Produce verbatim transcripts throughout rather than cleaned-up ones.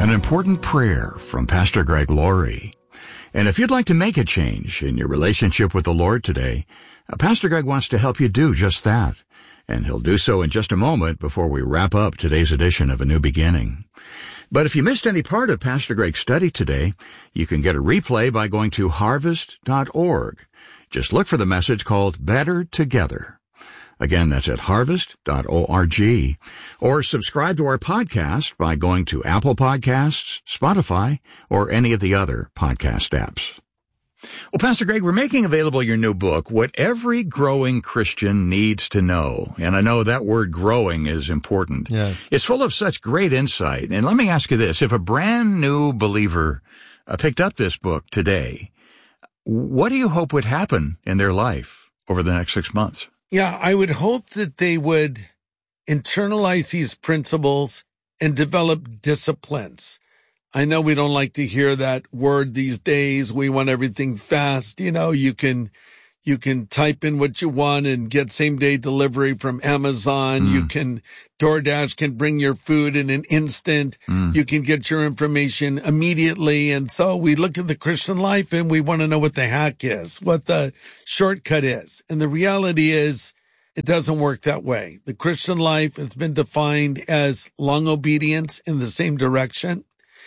an important prayer from Pastor Greg Laurie. And if you'd like to make a change in your relationship with the Lord today, uh, Pastor Greg wants to help you do just that. And he'll do so in just a moment before we wrap up today's edition of A New Beginning. But if you missed any part of Pastor Greg's study today, you can get a replay by going to harvest dot org. Just look for the message called Better Together. Again, that's at harvest dot org. Or subscribe to our podcast by going to Apple Podcasts, Spotify, or any of the other podcast apps. Well, Pastor Greg, we're making available your new book, What Every Growing Christian Needs to Know. And I know that word growing is important. Yes. It's full of such great insight. And let me ask you this. If a brand new believer uh, picked up this book today, what do you hope would happen in their life over the next six months? Yeah, I would hope that they would internalize these principles and develop disciplines. I know we don't like to hear that word these days. We want everything fast. You know, you can, you can type in what you want and get same day delivery from Amazon. Mm. You can, DoorDash can bring your food in an instant. Mm. You can get your information immediately. And so we look at the Christian life and we want to know what the hack is, what the shortcut is. And the reality is it doesn't work that way. The Christian life has been defined as long obedience in the same direction.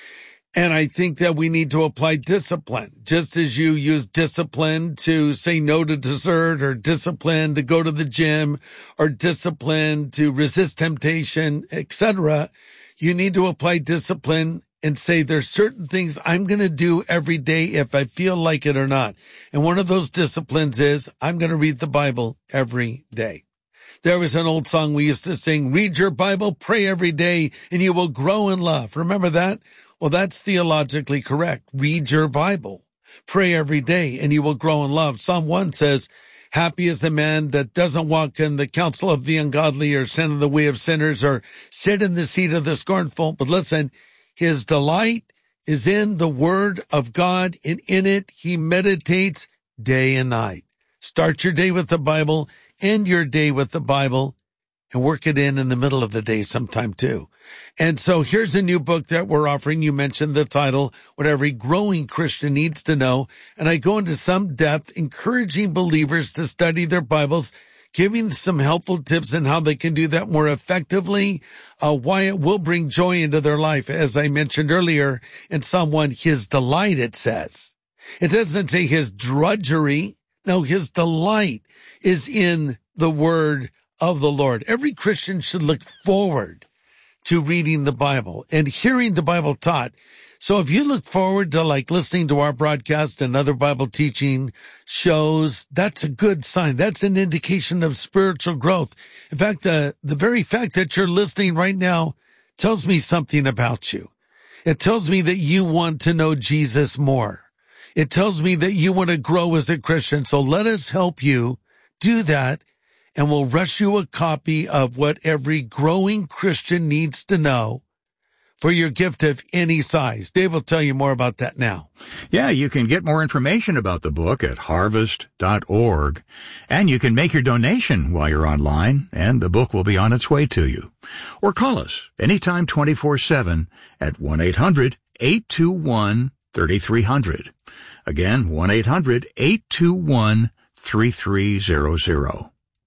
And I think that we need to apply discipline, just as you use discipline to say no to dessert, or discipline to go to the gym, or discipline to resist temptation, et cetera. You need to apply discipline and say there's certain things I'm going to do every day if I feel like it or not. And one of those disciplines is I'm going to read the Bible every day. There was an old song we used to sing, read your Bible, pray every day, and you will grow in love. Remember that? Well, that's theologically correct. Read your Bible, pray every day, and you will grow in love. Psalm one says, happy is the man that doesn't walk in the counsel of the ungodly, or stand in the way of sinners, or sit in the seat of the scornful. But listen, his delight is in the word of God, and in it he meditates day and night. Start your day with the Bible, end your day with the Bible, and work it in in the middle of the day sometime too. And so here's a new book that we're offering. You mentioned the title, What Every Growing Christian Needs to Know. And I go into some depth, encouraging believers to study their Bibles, giving some helpful tips on how they can do that more effectively, uh, why it will bring joy into their life. As I mentioned earlier in Psalm one, his delight, it says. It doesn't say his drudgery. No, his delight is in the word of the Lord. Every Christian should look forward to reading the Bible and hearing the Bible taught. So if you look forward to like listening to our broadcast and other Bible teaching shows, that's a good sign. That's an indication of spiritual growth. In fact, the, the very fact that you're listening right now tells me something about you. It tells me that you want to know Jesus more. It tells me that you want to grow as a Christian. So let us help you do that. And we'll rush you a copy of What Every Growing Christian Needs to Know for your gift of any size. Dave will tell you more about that now. Yeah, you can get more information about the book at harvest dot org, and you can make your donation while you're online, and the book will be on its way to you. Or call us anytime twenty-four seven at one eight hundred eight two one three three zero zero. Again, one eight hundred eight two one three three zero zero.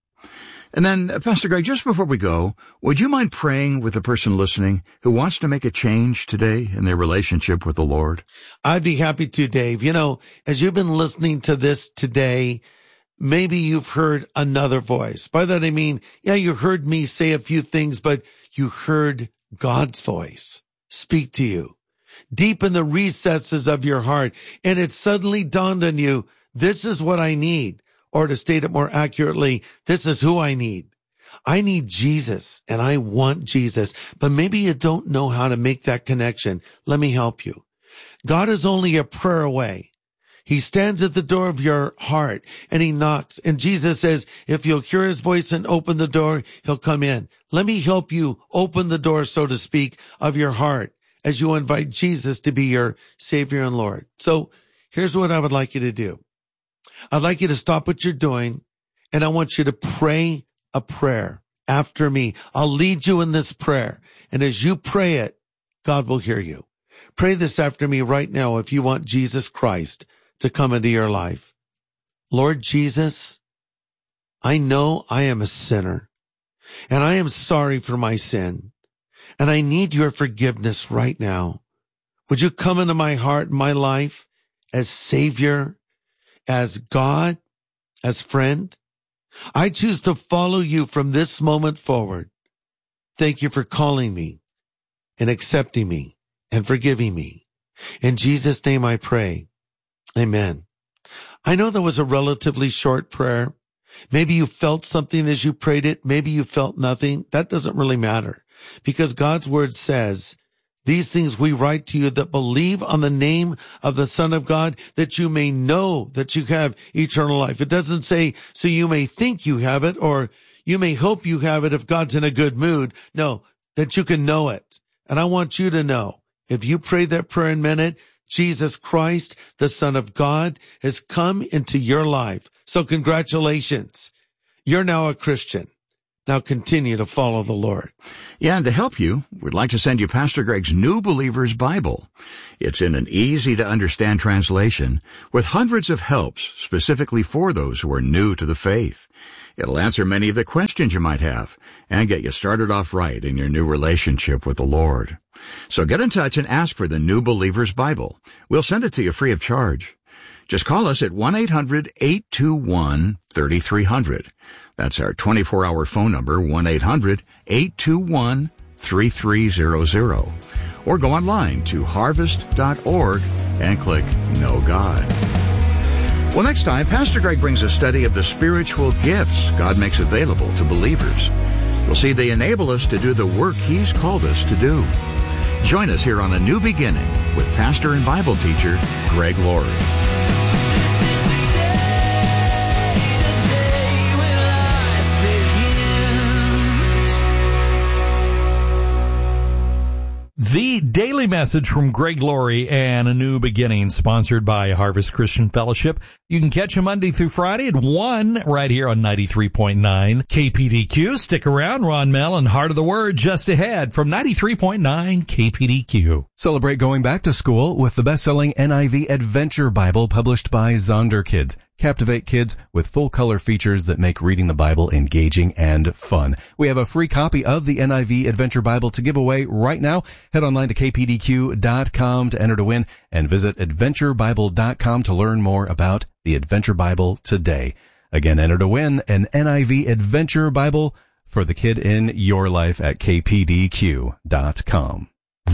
And then, uh, Pastor Greg, just before we go, would you mind praying with the person listening who wants to make a change today in their relationship with the Lord? I'd be happy to, Dave. You know, as you've been listening to this today, maybe you've heard another voice. By that I mean, yeah, you heard me say a few things, but you heard God's voice speak to you deep in the recesses of your heart. And it suddenly dawned on you, this is what I need. Or to state it more accurately, this is who I need. I need Jesus and I want Jesus, but maybe you don't know how to make that connection. Let me help you. God is only a prayer away. He stands at the door of your heart and he knocks. And Jesus says, if you'll hear his voice and open the door, he'll come in. Let me help you open the door, so to speak, of your heart as you invite Jesus to be your Savior and Lord. So here's what I would like you to do. I'd like you to stop what you're doing, and I want you to pray a prayer after me. I'll lead you in this prayer, and as you pray it, God will hear you. Pray this after me right now if you want Jesus Christ to come into your life. Lord Jesus, I know I am a sinner, and I am sorry for my sin, and I need your forgiveness right now. Would you come into my heart and my life as Savior, as God, as friend? I choose to follow you from this moment forward. Thank you for calling me and accepting me and forgiving me. In Jesus' name I pray. Amen. I know that was a relatively short prayer. Maybe you felt something as you prayed it. Maybe you felt nothing. That doesn't really matter, because God's word says, these things we write to you that believe on the name of the Son of God, that you may know that you have eternal life. It doesn't say, so you may think you have it, or you may hope you have it if God's in a good mood. No, that you can know it. And I want you to know, if you pray that prayer in a minute, Jesus Christ, the Son of God, has come into your life. So congratulations. You're now a Christian. Now continue to follow the Lord. Yeah, and to help you, we'd like to send you Pastor Greg's New Believer's Bible. It's in an easy-to-understand translation with hundreds of helps specifically for those who are new to the faith. It'll answer many of the questions you might have and get you started off right in your new relationship with the Lord. So get in touch and ask for the New Believer's Bible. We'll send it to you free of charge. Just call us at one eight hundred eight two one three three zero zero. That's our twenty-four hour phone number, one eight hundred eight two one three three zero zero. Or go online to harvest dot org and click Know God. Well, next time, Pastor Greg brings a study of the spiritual gifts God makes available to believers. We'll see they enable us to do the work He's called us to do. Join us here on A New Beginning with pastor and Bible teacher Greg Laurie. The Daily Message from Greg Laurie and A New Beginning, sponsored by Harvest Christian Fellowship. You can catch him Monday through Friday at one right here on ninety-three point nine K P D Q. Stick around, Ron Mell and Heart of the Word just ahead from ninety-three point nine K P D Q. Celebrate going back to school with the best-selling N I V Adventure Bible published by Zonder Kids. Captivate kids with full-color features that make reading the Bible engaging and fun. We have a free copy of the N I V Adventure Bible to give away right now. Head online to K P D Q dot com to enter to win, and visit adventure bible dot com to learn more about the Adventure Bible today. Again, enter to win an N I V Adventure Bible for the kid in your life at K P D Q dot com.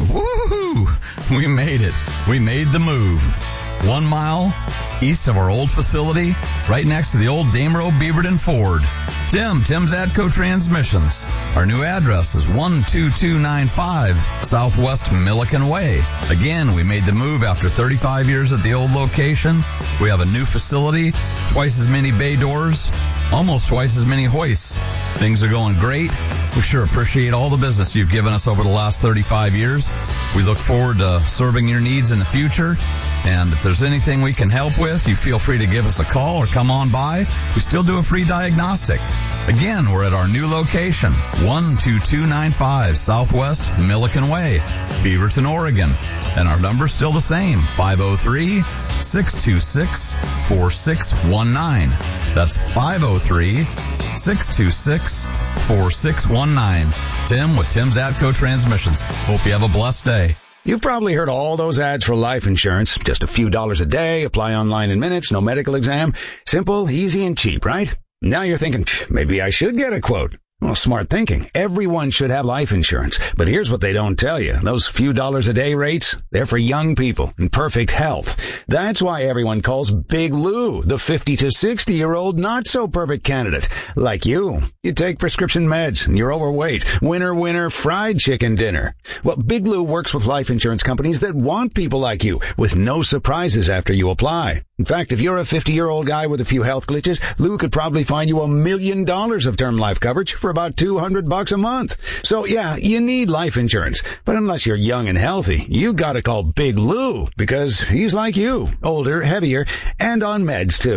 Woohoo! We made it. We made the move. One mile east of our old facility, right next to the old Damerow Beaverton Ford. Tim, Tim's Atco Transmissions. Our new address is one two two nine five Southwest Milliken Way. Again, we made the move after thirty-five years at the old location. We have a new facility, twice as many bay doors, almost twice as many hoists. Things are going great. We sure appreciate all the business you've given us over the last thirty-five years. We look forward to serving your needs in the future. And if there's anything we can help with, you feel free to give us a call or come on by. We still do a free diagnostic. Again, we're at our new location, one two two nine five Southwest Milliken Way, Beaverton, Oregon. And our number's still the same, five oh three, six two six, four six one nine. That's five oh three, six two six, four six one nine. Tim with Tim's Atco Transmissions. Hope you have a blessed day. You've probably heard all those ads for life insurance. Just a few dollars a day, apply online in minutes, no medical exam. Simple, easy, and cheap, right? Now you're thinking, maybe I should get a quote. Well, smart thinking. Everyone should have life insurance. But here's what they don't tell you. Those few dollars a day rates, they're for young people in perfect health. That's why everyone calls Big Lou the fifty to sixty year old not so perfect candidate. Like you. You take prescription meds and you're overweight. Winner, winner, fried chicken dinner. Well, Big Lou works with life insurance companies that want people like you with no surprises after you apply. In fact, if you're a fifty year old guy with a few health glitches, Lou could probably find you a million dollars of term life coverage for about two hundred bucks a month. So yeah, you need life insurance. But unless you're young and healthy, you gotta call Big Lou because he's like you, older, heavier, and on meds too.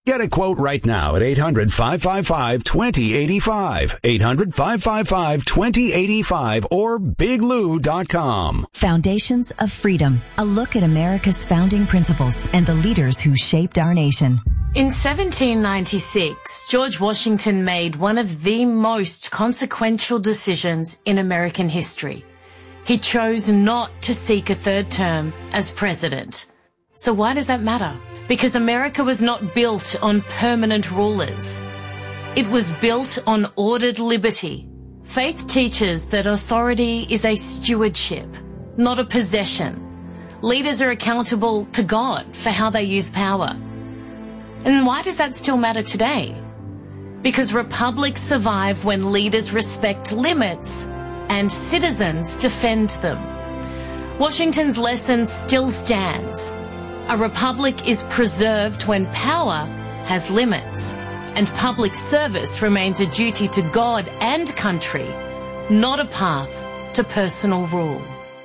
Get a quote right now at eight hundred, five five five, two zero eight five, eight hundred, five five five, two zero eight five, or big lou dot com. Foundations of Freedom, a look at America's founding principles and the leaders who shaped our nation. In seventeen ninety-six, George Washington made one of the most consequential decisions in American history. He chose not to seek a third term as president. So why does that matter? Because America was not built on permanent rulers. It was built on ordered liberty. Faith teaches that authority is a stewardship, not a possession. Leaders are accountable to God for how they use power. And why does that still matter today? Because republics survive when leaders respect limits and citizens defend them. Washington's lesson still stands. A republic is preserved when power has limits, and public service remains a duty to God and country, not a path to personal rule.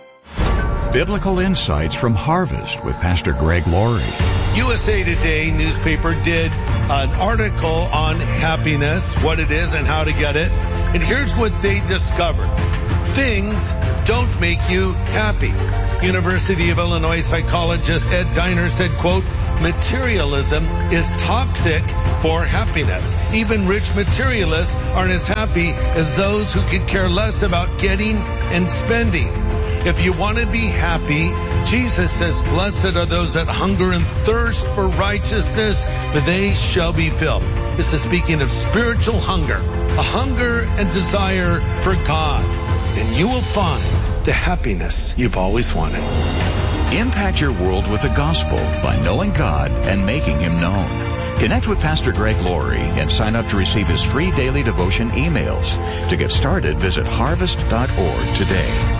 Biblical insights from Harvest with Pastor Greg Laurie. U S A Today newspaper did an article on happiness, what it is and how to get it. And here's what they discovered. Things don't make you happy. University of Illinois psychologist Ed Diner said, quote, materialism is toxic for happiness. Even rich materialists aren't as happy as those who could care less about getting and spending. If you want to be happy, Jesus says, blessed are those that hunger and thirst for righteousness, for they shall be filled. This is speaking of spiritual hunger, a hunger and desire for God. And you will find the happiness you've always wanted. Impact your world with the gospel by knowing God and making Him known. Connect with Pastor Greg Laurie and sign up to receive his free daily devotion emails. To get started, visit harvest dot org today.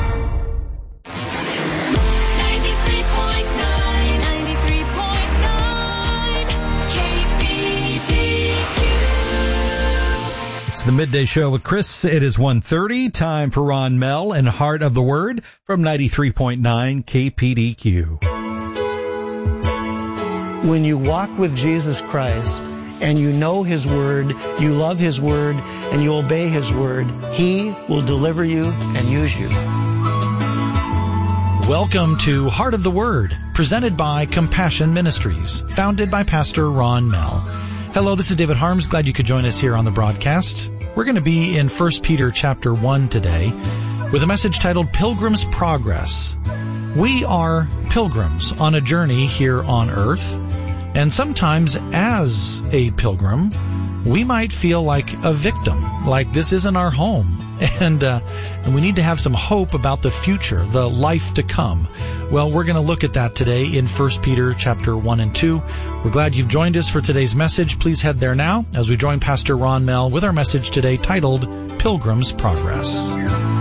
It's the Midday Show with Chris. It is one thirty. Time for Ron Mell and Heart of the Word from ninety-three point nine K P D Q. When you walk with Jesus Christ and you know His Word, you love His Word, and you obey His Word, He will deliver you and use you. Welcome to Heart of the Word, presented by Compassion Ministries, founded by Pastor Ron Mell. Hello, this is David Harms. Glad you could join us here on the broadcast. We're going to be in First Peter chapter one today with a message titled Pilgrim's Progress. We are pilgrims on a journey here on earth, and sometimes as a pilgrim, we might feel like a victim, like this isn't our home, and uh, and we need to have some hope about the future, the life to come. Well, we're going to look at that today in First Peter chapter one and two. We're glad you've joined us for today's message. Please head there now as we join Pastor Ron Mell with our message today titled Pilgrim's Progress.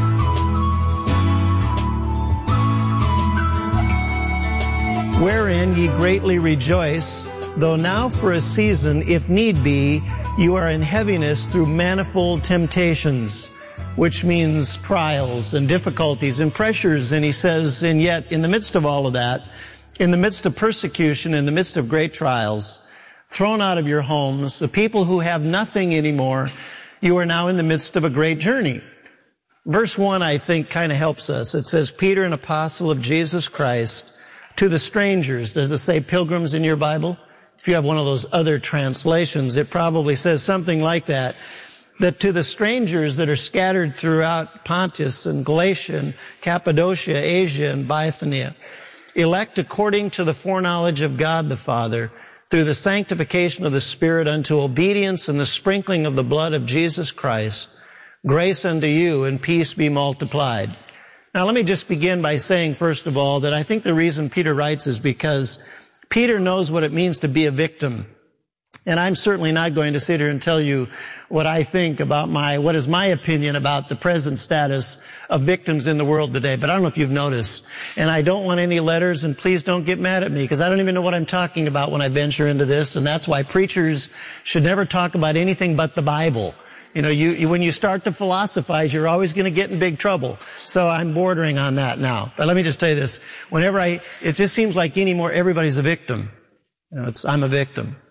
Wherein ye greatly rejoice, though now for a season, if need be, you are in heaviness through manifold temptations, which means trials and difficulties and pressures. And he says, and yet in the midst of all of that, in the midst of persecution, in the midst of great trials, thrown out of your homes, the people who have nothing anymore, you are now in the midst of a great journey. Verse one, I think, kind of helps us. It says, Peter, an apostle of Jesus Christ, to the strangers. Does it say pilgrims in your Bible? If you have one of those other translations, it probably says something like that. That to the strangers that are scattered throughout Pontus and Galatia and Cappadocia, Asia and Bithynia, elect according to the foreknowledge of God the Father, through the sanctification of the Spirit unto obedience and the sprinkling of the blood of Jesus Christ, grace unto you and peace be multiplied. Now let me just begin by saying, first of all, that I think the reason Peter writes is because Peter knows what it means to be a victim. And I'm certainly not going to sit here and tell you what I think about my, what is my opinion about the present status of victims in the world today. But I don't know if you've noticed. And I don't want any letters, and please don't get mad at me, because I don't even know what I'm talking about when I venture into this. And that's why preachers should never talk about anything but the Bible. You know, you, you when you start to philosophize, you're always going to get in big trouble. So I'm bordering on that now. But let me just tell you this. Whenever I, it just seems like anymore everybody's a victim. You know, it's, I'm a victim.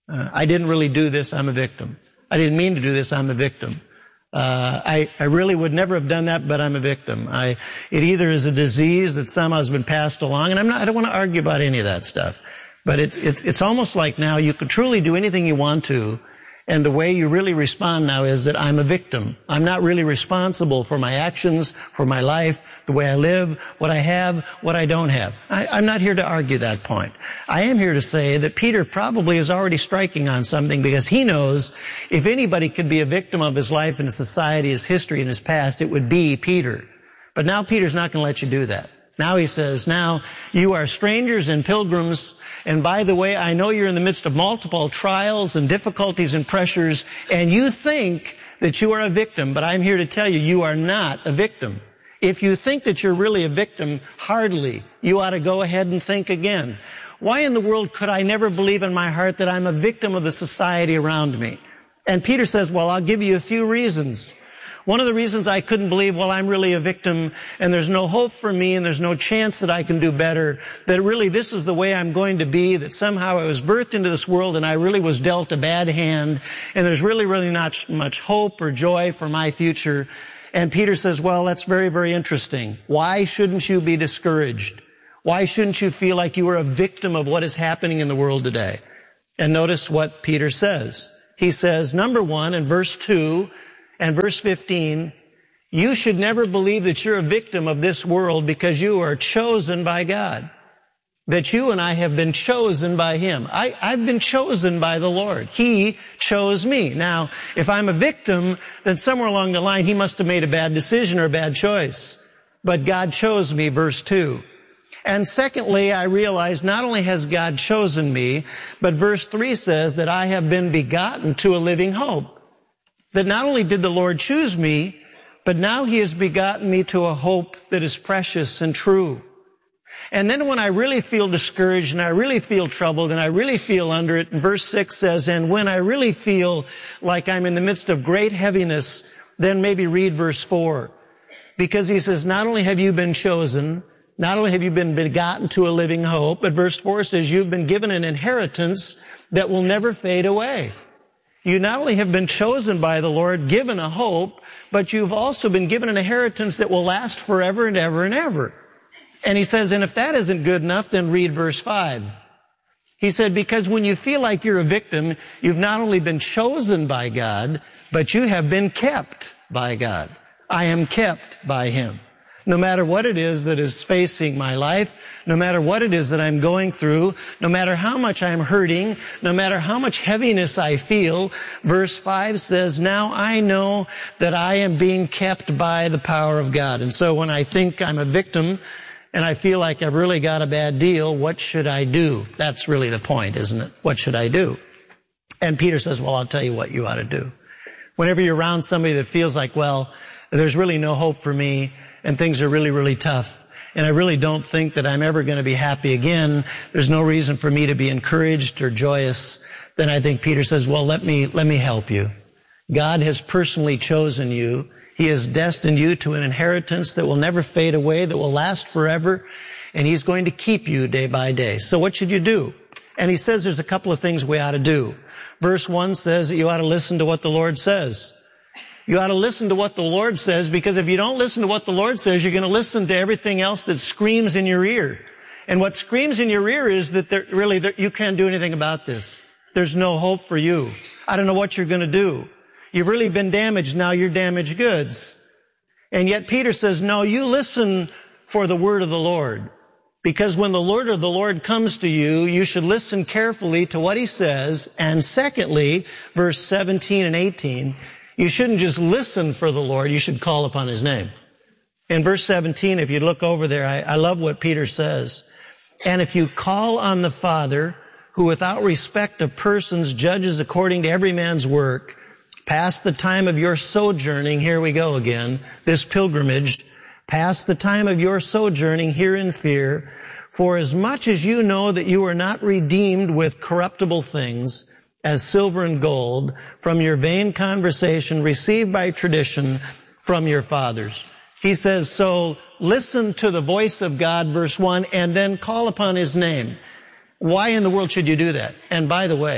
Uh, I didn't really do this, I'm a victim. I didn't mean to do this, I'm a victim. Uh, I, I really would never have done that, but I'm a victim. I, it either is a disease that somehow has been passed along, and I'm not, I don't want to argue about any of that stuff. But it, it's, it's almost like now you can truly do anything you want to, and the way you really respond now is that I'm a victim. I'm not really responsible for my actions, for my life, the way I live, what I have, what I don't have. I, I'm not here to argue that point. I am here to say that Peter probably is already striking on something, because he knows if anybody could be a victim of his life and his society, his history, and his past, it would be Peter. But now Peter's not going to let you do that. Now he says, now you are strangers and pilgrims, and by the way, I know you're in the midst of multiple trials and difficulties and pressures, and you think that you are a victim, but I'm here to tell you, you are not a victim. If you think that you're really a victim, hardly. You ought to go ahead and think again. Why in the world could I never believe in my heart that I'm a victim of the society around me? And Peter says, well, I'll give you a few reasons. One of the reasons I couldn't believe, well, I'm really a victim and there's no hope for me and there's no chance that I can do better, that really this is the way I'm going to be, that somehow I was birthed into this world and I really was dealt a bad hand and there's really, really not much hope or joy for my future. And Peter says, well, that's very, very interesting. Why shouldn't you be discouraged? Why shouldn't you feel like you are a victim of what is happening in the world today? And notice what Peter says. He says, number one, in verse two, and verse fifteen, you should never believe that you're a victim of this world because you are chosen by God. That you and I have been chosen by Him. I, I've been chosen by the Lord. He chose me. Now, if I'm a victim, then somewhere along the line He must have made a bad decision or a bad choice. But God chose me, verse two. And secondly, I realize not only has God chosen me, but verse three says that I have been begotten to a living hope. That not only did the Lord choose me, but now He has begotten me to a hope that is precious and true. And then when I really feel discouraged and I really feel troubled and I really feel under it, verse six says, and when I really feel like I'm in the midst of great heaviness, then maybe read verse four. Because he says, not only have you been chosen, not only have you been begotten to a living hope, but verse four says you've been given an inheritance that will never fade away. You not only have been chosen by the Lord, given a hope, but you've also been given an inheritance that will last forever and ever and ever. And he says, and if that isn't good enough, then read verse five. He said, because when you feel like you're a victim, you've not only been chosen by God, but you have been kept by God. I am kept by Him. No matter what it is that is facing my life, no matter what it is that I'm going through, no matter how much I'm hurting, no matter how much heaviness I feel, verse five says, now I know that I am being kept by the power of God. And so when I think I'm a victim and I feel like I've really got a bad deal, what should I do? That's really the point, isn't it? What should I do? And Peter says, well, I'll tell you what you ought to do. Whenever you're around somebody that feels like, well, there's really no hope for me, and things are really, really tough, and I really don't think that I'm ever going to be happy again, there's no reason for me to be encouraged or joyous, then I think Peter says, well, let me, let me help you. God has personally chosen you. He has destined you to an inheritance that will never fade away, that will last forever, and He's going to keep you day by day. So what should you do? And he says there's a couple of things we ought to do. Verse one says that you ought to listen to what the Lord says. You ought to listen to what the Lord says, because if you don't listen to what the Lord says, you're going to listen to everything else that screams in your ear. And what screams in your ear is that there, really there, you can't do anything about this. There's no hope for you. I don't know what you're going to do. You've really been damaged. Now you're damaged goods. And yet Peter says, no, you listen for the word of the Lord. Because when the word of the Lord comes to you, you should listen carefully to what He says. And secondly, verse seventeen and eighteen, you shouldn't just listen for the Lord, you should call upon His name. In verse seventeen, if you look over there, I, I love what Peter says. And if you call on the Father, who without respect of persons judges according to every man's work, past the time of your sojourning, here we go again, this pilgrimage, past the time of your sojourning here in fear, for as much as you know that you are not redeemed with corruptible things, as silver and gold, from your vain conversation received by tradition from your fathers. He says, so listen to the voice of God, verse one, and then call upon His name. Why in the world should you do that? And by the way,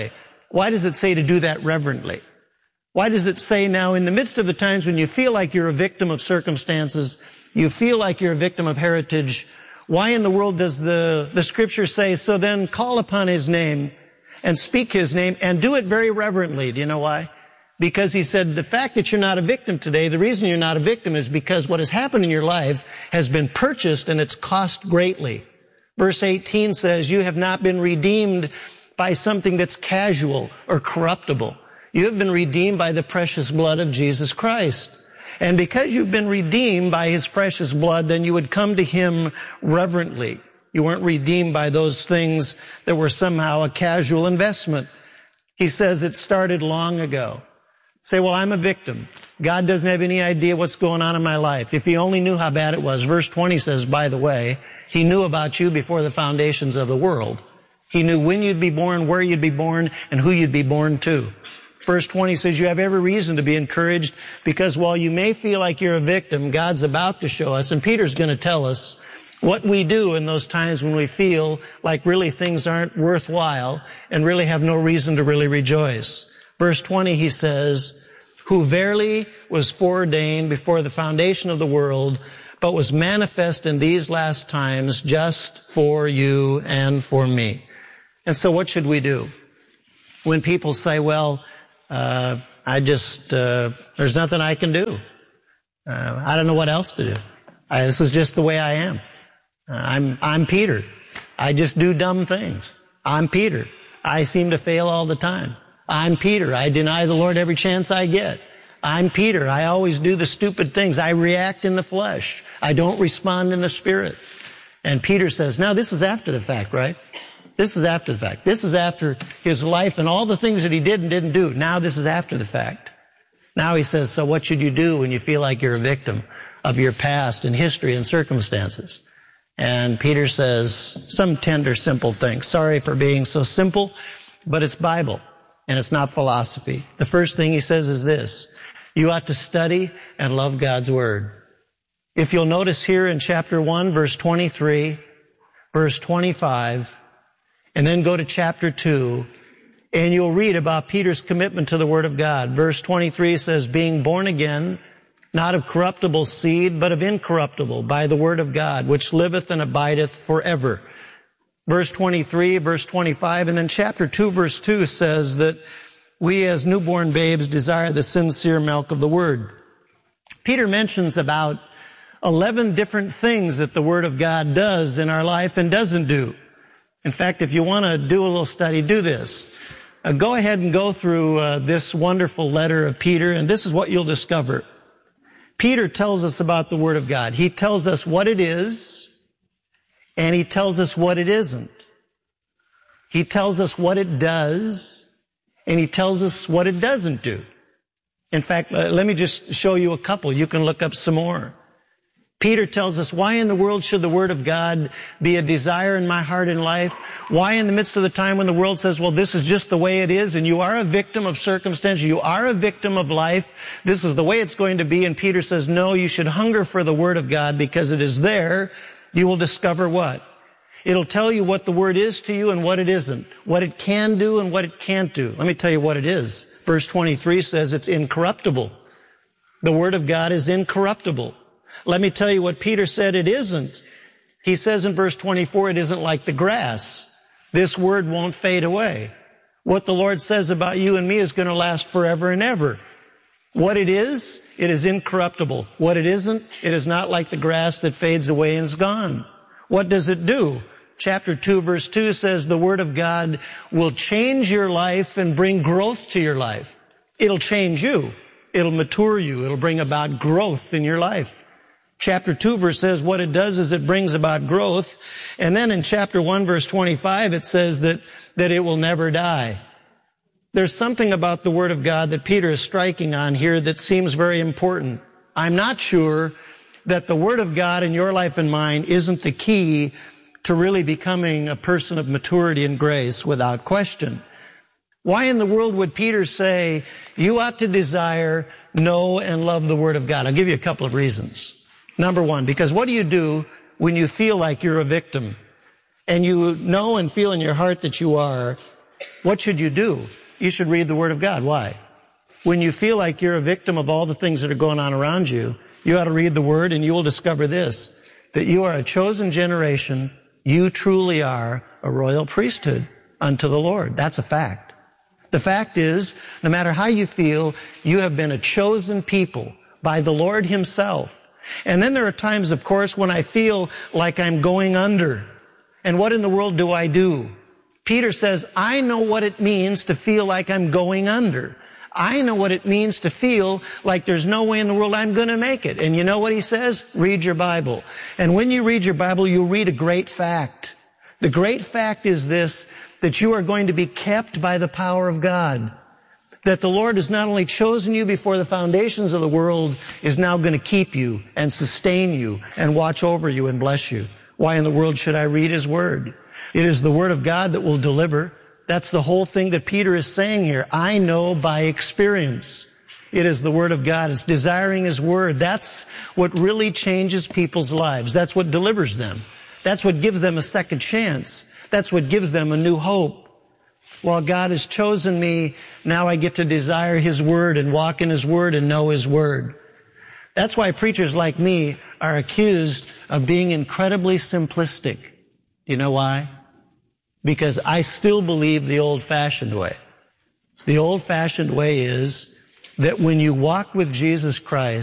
Why does it say to do that reverently? Why does it say now, in the midst of the times when you feel like you're a victim of circumstances, you feel like you're a victim of heritage, why in the world does the, the scripture say, so then call upon his name and speak his name and do it very reverently? Do you know why? Because he said the fact that you're not a victim today, the reason you're not a victim is because what has happened in your life has been purchased and it's cost greatly. Verse eighteen says, you have not been redeemed by something that's casual or corruptible. You have been redeemed by the precious blood of Jesus Christ. And because you've been redeemed by his precious blood, then you would come to him reverently. You weren't redeemed by those things that were somehow a casual investment. He says it started long ago. Say, well, I'm a victim. God doesn't have any idea what's going on in my life. If he only knew how bad it was. Verse twenty says, by the way, he knew about you before the foundations of the world. He knew when you'd be born, where you'd be born, and who you'd be born to. Verse twenty says you have every reason to be encouraged because while you may feel like you're a victim, God's about to show us, and Peter's going to tell us what we do in those times when we feel like really things aren't worthwhile and really have no reason to really rejoice. Verse twenty, he says, who verily was foreordained before the foundation of the world, but was manifest in these last times just for you and for me. And so what should we do? When people say, well, Uh, I just, uh, there's nothing I can do. Uh, I don't know what else to do. I, this is just the way I am. Uh, I'm, I'm Peter. I just do dumb things. I'm Peter. I seem to fail all the time. I'm Peter. I deny the Lord every chance I get. I'm Peter. I always do the stupid things. I react in the flesh. I don't respond in the spirit. And Peter says, now this is after the fact, right? This is after the fact. This is after his life and all the things that he did and didn't do. Now this is after the fact. Now he says, so what should you do when you feel like you're a victim of your past and history and circumstances? And Peter says some tender, simple things. Sorry for being so simple, but it's Bible and it's not philosophy. The first thing he says is this: you ought to study and love God's Word. If you'll notice here in chapter one, verse twenty-three, verse twenty-five, and then go to chapter two, and you'll read about Peter's commitment to the Word of God. Verse twenty-three says, being born again, not of corruptible seed, but of incorruptible, by the Word of God, which liveth and abideth forever. Verse twenty-three, verse twenty-five, and then chapter two, verse two says that we as newborn babes desire the sincere milk of the Word. Peter mentions about eleven different things that the Word of God does in our life and doesn't do. In fact, if you want to do a little study, do this. Uh, go ahead and go through uh, this wonderful letter of Peter, and this is what you'll discover. Peter tells us about the Word of God. He tells us what it is, and he tells us what it isn't. He tells us what it does, and he tells us what it doesn't do. In fact, uh, let me just show you a couple. You can look up some more. Peter tells us, why in the world should the Word of God be a desire in my heart and life? Why in the midst of the time when the world says, well, this is just the way it is, and you are a victim of circumstance, you are a victim of life, this is the way it's going to be, and Peter says, no, you should hunger for the Word of God because it is there. You will discover what? It'll tell you what the Word is to you and what it isn't, what it can do and what it can't do. Let me tell you what it is. Verse twenty-three says it's incorruptible. The Word of God is incorruptible. Let me tell you what Peter said it isn't. He says in verse twenty-four, it isn't like the grass. This word won't fade away. What the Lord says about you and me is going to last forever and ever. What it is, it is incorruptible. What it isn't, it is not like the grass that fades away and is gone. What does it do? Chapter two, verse two says the Word of God will change your life and bring growth to your life. It'll change you. It'll mature you. It'll bring about growth in your life. Chapter two verse says what it does is it brings about growth. And then in chapter one verse twenty-five it says that, that it will never die. There's something about the Word of God that Peter is striking on here that seems very important. I'm not sure that the Word of God in your life and mine isn't the key to really becoming a person of maturity and grace without question. Why in the world would Peter say, you ought to desire, know, and love the Word of God? I'll give you a couple of reasons. Number one, because what do you do when you feel like you're a victim and you know and feel in your heart that you are? What should you do? you should read the Word of God. Why? When you feel like you're a victim of all the things that are going on around you, you ought to read the Word, and you will discover this, that you are a chosen generation. You truly are a royal priesthood unto the Lord. That's a fact. The fact is, no matter how you feel, you have been a chosen people by the Lord Himself. And then there are times, of course, when I feel like I'm going under. And what in the world do I do? Peter says, I know what it means to feel like I'm going under. I know what it means to feel like there's no way in the world I'm going to make it. And you know what he says? Read your Bible. And when you read your Bible, you'll read a great fact. The great fact is this, that you are going to be kept by the power of God. That the Lord has not only chosen you before the foundations of the world, is now going to keep you and sustain you and watch over you and bless you. Why in the world should I read His Word? It is the Word of God that will deliver. That's the whole thing that Peter is saying here. I know by experience. It is the Word of God. It's desiring His Word. That's what really changes people's lives. That's what delivers them. That's what gives them a second chance. That's what gives them a new hope. While God has chosen me, now I get to desire His Word and walk in His Word and know His Word. That's why preachers like me are accused of being incredibly simplistic. Do you know why? Because I still believe the old-fashioned way. The old-fashioned way is that when you walk with Jesus Christ,